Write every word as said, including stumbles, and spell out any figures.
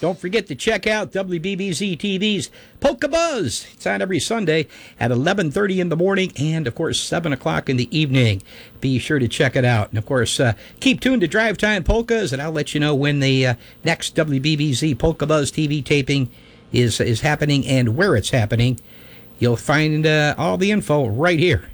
Don't forget to check out W B B Z T V's Polka Buzz. It's on every Sunday at eleven thirty in the morning and, of course, seven o'clock in the evening. Be sure to check it out. And, of course, uh, keep tuned to Drive Time Polkas, and I'll let you know when the uh, next W B B Z Polka Buzz T V taping is, is happening and where it's happening. You'll find uh, all the info right here